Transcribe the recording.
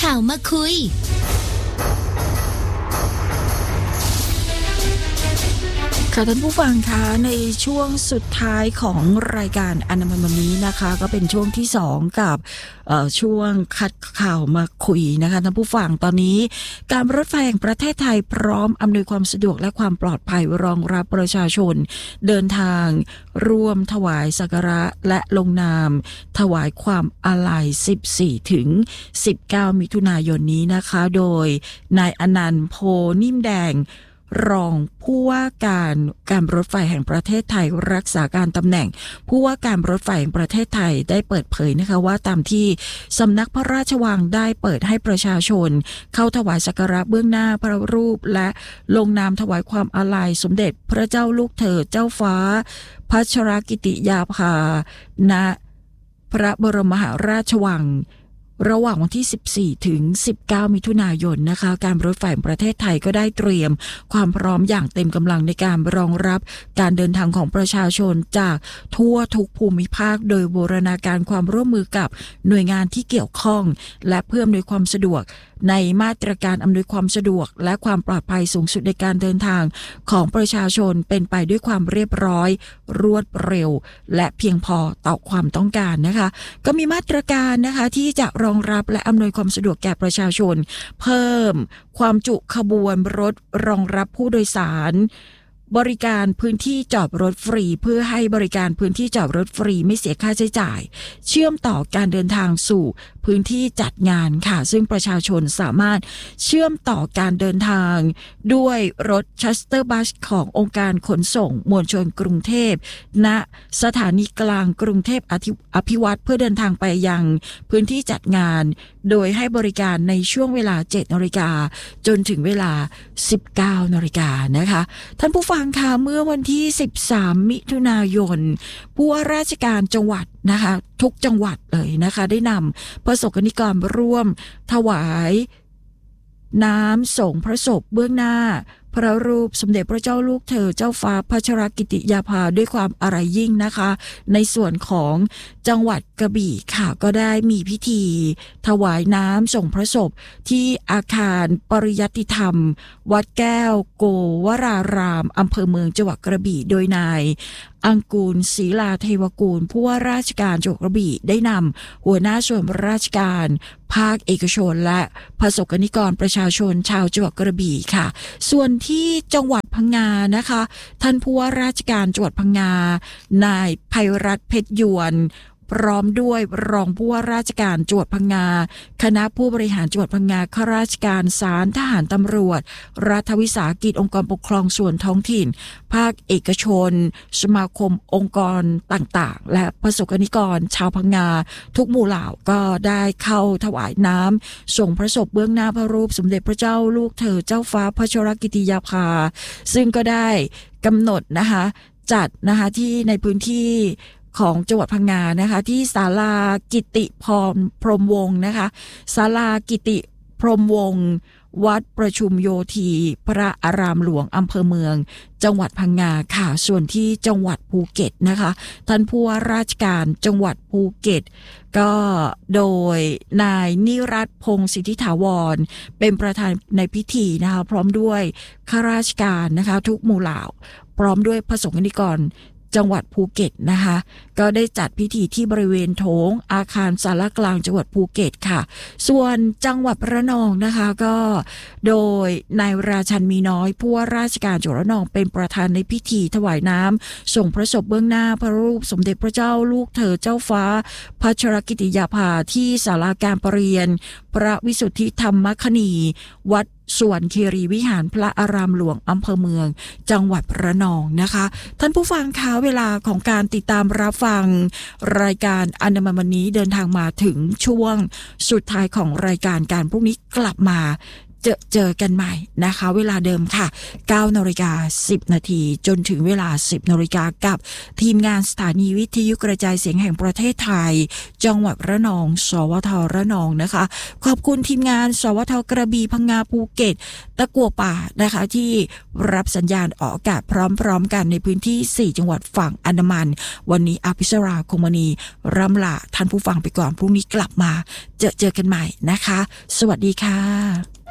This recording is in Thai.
ข่าวมาคุยค่ะท่านผู้ฟังคะในช่วงสุดท้ายของรายการอนามัยวันนี้นะคะก็เป็นช่วงที่2กับช่วงคัดข่าวมาคุยนะคะท่านผู้ฟังตอนนี้การรถไฟแห่งประเทศไทยพร้อมอำนวยความสะดวกและความปลอดภัยรองรับประชาชนเดินทางร่วมถวายสักการะและลงนามถวายความอาลัย14ถึง19มิถุนายนนี้นะคะโดยนายอนันต์โพนิ่มแดงรองผู้ว่าการรถไฟแห่งประเทศไทยรักษาการตำแหน่งผู้ว่าการรถไฟแห่งประเทศไทยได้เปิดเผยนะคะว่าตามที่สำนักพระราชวังได้เปิดให้ประชาชนเข้าถวายสักการะเบื้องหน้าพระรูปและลงนามถวายความอาลัยสมเด็จพระเจ้าลูกเธอเจ้าฟ้าพัชรกิติยาภาณพระบรมมหาราชวังระหว่างวันที่14ถึง19มิถุนายนนะคะการรถไฟแห่งประเทศไทยก็ได้เตรียมความพร้อมอย่างเต็มกำลังในการรองรับการเดินทางของประชาชนจากทั่วทุกภูมิภาคโดยบูรณาการความร่วมมือกับหน่วยงานที่เกี่ยวข้องและเพื่ออำนวยความสะดวกในมาตรการอำนวยความสะดวกและความปลอดภัยสูงสุดในการเดินทางของประชาชนเป็นไปด้วยความเรียบร้อยรวดเร็วและเพียงพอต่อความต้องการนะคะก็มีมาตรการนะคะที่จะรองรับและอำนวยความสะดวกแก่ประชาชนเพิ่มความจุขบวนรถรองรับผู้โดยสารบริการพื้นที่จอดรถฟรีเพื่อให้บริการพื้นที่จอดรถฟรีไม่เสียค่าใช้จ่ายเชื่อมต่อการเดินทางสู่พื้นที่จัดงานค่ะซึ่งประชาชนสามารถเชื่อมต่อการเดินทางด้วยรถชัสเตอร์บัสขององค์การขนส่งมวลชนกรุงเทพณสถานีกลางกรุงเทพอภิวัตรเพื่อเดินทางไปยังพื้นที่จัดงานโดยให้บริการในช่วงเวลา 7:00 น.จนถึงเวลา 19:00 น.นะคะท่านผู้ฟังค่ะเมื่อวันที่13มิถุนายนผู้ว่าราชการจังหวัดนะคะทุกจังหวัดเลยนะคะได้นำประสบกนิกรร่วมถวายน้ำส่งพระศพเบื้องหน้าพระรูปสมเด็จพระเจ้าลูกเธอเจ้าฟ้าพัชรกิติยาภาด้วยความอาลัยยิ่งนะคะในส่วนของจังหวัดกระบี่ค่ะก็ได้มีพิธีถวายน้ำส่งพระศพที่อาคารปริยัติธรรมวัดแก้วโกวรารามอำเภอเมืองจังหวัดกระบี่โดยนายอังกูลศรีลาเทวกูลผู้ว่าราชการจังหวัดกระบี่ได้นำหัวหน้าส่วนราชการภาคเอกชนและประสบกนิกรประชาชนชาวจังหวัดกระบี่ค่ะส่วนที่จังหวัดพังงานะคะท่านผู้ว่าราชการจังหวัดพังงานายไพรัตน์เพชรยวนพร้อมด้วยรองผู้ว่าราชการจังหวัดพังงาคณะผู้บริหารจังหวัดพังงาข้าราชการศาลทหารตำรวจรัฐวิสาหกิจองค์กรปกครองส่วนท้องถิ่นภาคเอกชนสมาคมองค์กรต่างๆและประสบกนิกรชาวพังงาทุกหมู่เหล่าก็ได้เข้าถวายน้ำส่งพระศพเบื้องหน้าพระรูปสมเด็จพระเจ้าลูกเธอเจ้าฟ้าพัชรกิติยาภาซึ่งก็ได้กำหนดนะคะจัดนะคะที่ในพื้นที่ของจังหวัดพังงานะคะที่ศาลากิติพรหมวงศ์นะคะศาลากิติพรหมวงศ์วัดประชุมโยธีพระอารามหลวงอำเภอเมืองจังหวัดพังงาค่ะส่วนที่จังหวัดภูเก็ตนะคะท่านผู้ว่าราชการจังหวัดภูเก็ตก็โดยนายนิรัตน์พงศ์สิทธิถาวรเป็นประธานในพิธีนะคะพร้อมด้วยข้าราชการนะคะทุกหมู่เหล่าพร้อมด้วยประสบกนิกรจังหวัดภูเก็ตนะคะก็ได้จัดพิธีที่บริเวณโถงอาคารศาลากลางจังหวัดภูเก็ตค่ะส่วนจังหวัดระนองนะคะก็โดยนายราชันมีน้อยผู้ว่าราชการจังหวัดระนองเป็นประธานในพิธีถวายน้ำส่งพระศพเบื้องหน้าพระรูปสมเด็จพระเจ้าลูกเธอเจ้าฟ้าพัชรกิติยาภาที่ศาลาการประเรียนพระวิสุทธิธรรมคณีวัดส่วนคีรีวิหารพระอารามหลวงอำเภอเมืองจังหวัดระนองนะคะท่านผู้ฟังคะเวลาของการติดตามรับฟังรายการอนามัยวันนี้เดินทางมาถึงช่วงสุดท้ายของรายการพรุ่งนี้กลับมาเจอกันใหม่นะคะเวลาเดิมค่ะ 9:10 น.จนถึงเวลา 10 น.กับทีมงานสถานีวิทยุกระจายเสียงแห่งประเทศไทยจังหวัดระนองสวทระนองนะคะขอบคุณทีมงานสวทกระบี่พังงาภูเก็ตตะกั่วป่านะคะที่รับสัญญาณออกอากาศพร้อมๆกันในพื้นที่4จังหวัดฝั่งอันดามันวันนี้อภิชราคงมณีร่ำลาท่านผู้ฟังไปก่อนพรุ่งนี้กลับมาเจอกันใหม่นะคะสวัสดีค่ะ